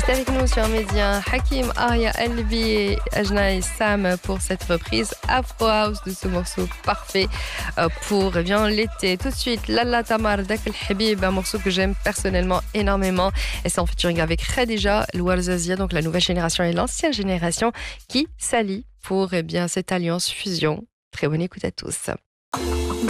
Restez avec nous sur Média. Hakim, Aria, Elbi et Ajna et Sam pour cette reprise Afro House de ce morceau parfait pour bien l'été. Tout de suite, Lalla Tamar Dak El Habib, un morceau que j'aime personnellement énormément. Et c'est en featuring avec Khadija Louarzazia, donc la nouvelle génération et l'ancienne génération qui s'allient pour bien cette alliance fusion. Très bonne écoute à tous.